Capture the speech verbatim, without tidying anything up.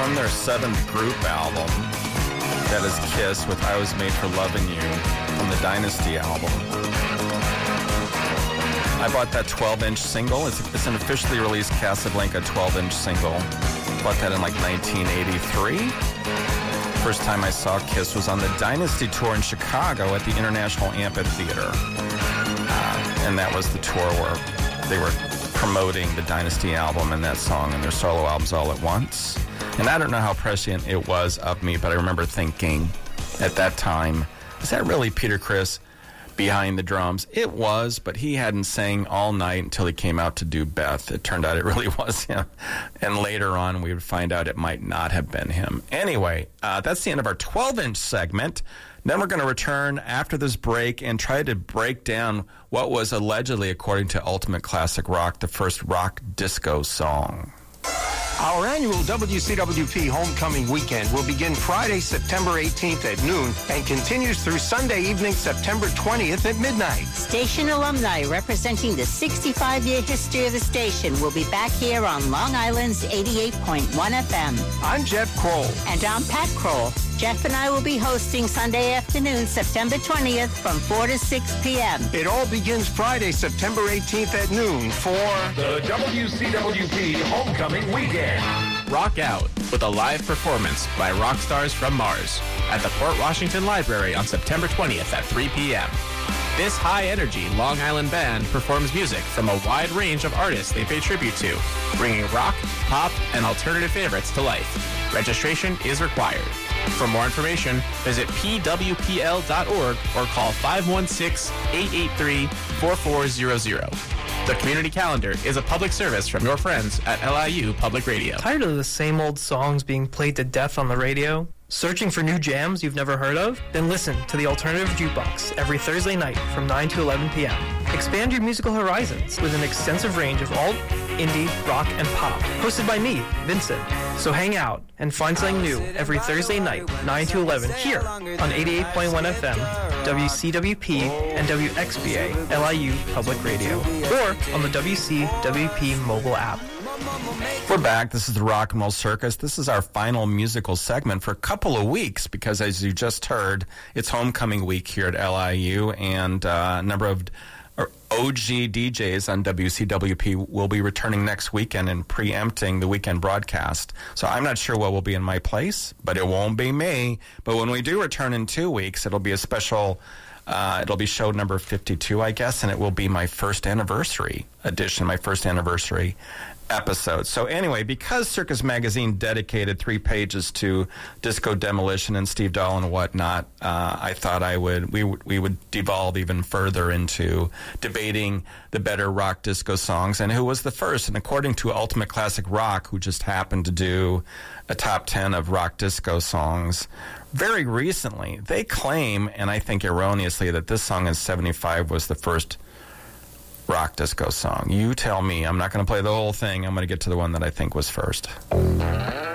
from their seventh group album, that is Kiss with I Was Made for Loving You, from the Dynasty album. I bought that twelve-inch single. It's, it's an officially released Casablanca twelve-inch single. Bought that in like nineteen eighty-three. First time I saw Kiss was on the Dynasty tour in Chicago at the International Amphitheater. Uh, and that was the tour where they were promoting the Dynasty album and that song and their solo albums all at once. And I don't know how prescient it was of me, but I remember thinking at that time, is that really Peter Criss behind the drums? It was, but he hadn't sang all night until he came out to do Beth. It turned out it really was him. And later on, we would find out it might not have been him. Anyway, uh, that's the end of our twelve-inch segment. Then we're going to return after this break and try to break down what was allegedly, according to Ultimate Classic Rock, the first rock disco song. Our annual W C W P Homecoming Weekend will begin Friday, September eighteenth at noon and continues through Sunday evening, September twentieth at midnight. Station alumni representing the sixty-five-year history of the station will be back here on Long Island's eighty-eight point one F M. I'm Jeff Kroll. And I'm Pat Kroll. Jeff and I will be hosting Sunday afternoon, September twentieth from four to six p.m. It all begins Friday, September eighteenth at noon for the W C W P Homecoming Weekend. Rock out with a live performance by rock stars from Mars at the Port Washington Library on September twentieth at three p.m. This high-energy Long Island band performs music from a wide range of artists they pay tribute to, bringing rock, pop, and alternative favorites to life. Registration is required. For more information, visit p w p l dot org or call five one six, eight eight three, four four zero zero. The Community Calendar is a public service from your friends at L I U Public Radio. Tired of the same old songs being played to death on the radio? Searching for new jams you've never heard of? Then listen to the Alternative Jukebox every Thursday night from nine to eleven p.m. Expand your musical horizons with an extensive range of alt, indie, rock, and pop. Hosted by me, Vincent. So hang out and find something new every Thursday night, nine to eleven, here on eighty-eight point one F M, W C W P, and W X B A, L I U Public Radio, or on the W C W P mobile app. We're back. This is the Rock and Roll Circus. This is our final musical segment for a couple of weeks because, as you just heard, it's homecoming week here at L I U, and uh, a number of O G D Js on W C W P will be returning next weekend and preempting the weekend broadcast. So I'm not sure what will be in my place, but it won't be me. But when we do return in two weeks, it'll be a special... Uh, it'll be show number fifty-two, I guess, and it will be my first anniversary edition, my first anniversary episode. So anyway, because Circus Magazine dedicated three pages to Disco Demolition and Steve Dahl and whatnot, uh, I thought I would we would we would devolve even further into debating the better rock disco songs and who was the first. And according to Ultimate Classic Rock, who just happened to do a top ten of rock disco songs very recently, they claim, and I think erroneously, that this song in seventy-five was the first rock disco song. You tell me. I'm not going to play the whole thing. I'm going to get to the one that I think was first.